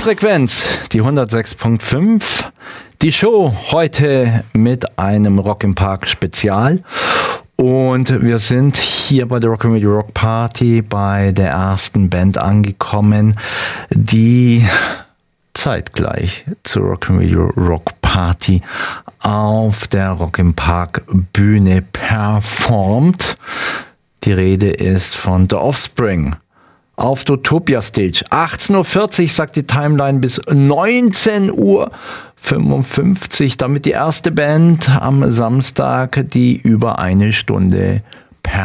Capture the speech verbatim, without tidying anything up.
Frequenz, die hundertsechs Komma fünf. Die Show heute mit einem Rock im Park Spezial. Und wir sind hier bei der Rock-A-Radio Rock Party bei der ersten Band angekommen, die zeitgleich zur Rock-A-Radio Rock Party auf der Rock im Park Bühne performt. Die Rede ist von The Offspring. Auf der Utopia Stage. achtzehn Uhr vierzig sagt die Timeline bis neunzehn Uhr fünfundfünfzig. Damit die erste Band am Samstag, die über eine Stunde